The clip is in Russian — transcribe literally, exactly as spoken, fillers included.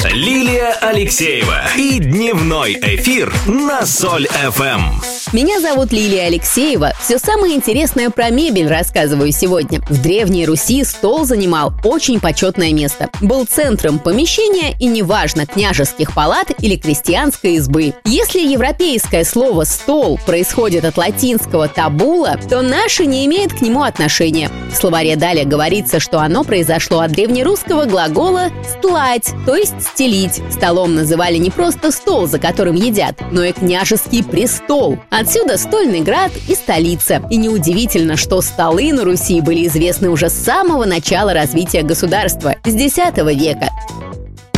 Лилия Алексеева и дневной эфир на Соль эф эм. Меня зовут Лилия Алексеева. Все самое интересное про мебель рассказываю сегодня. В Древней Руси стол занимал очень почетное место. Был центром помещения и неважно, княжеских палат или крестьянской избы. Если европейское слово «стол» происходит от латинского «табула», то наше не имеет к нему отношения. В словаре далее говорится, что оно произошло от древнерусского глагола «стлать», то есть «стелить». Столом называли не просто стол, за которым едят, но и княжеский престол. Отсюда стольный град и столица. И неудивительно, что столы на Руси были известны уже с самого начала развития государства, с десятого века.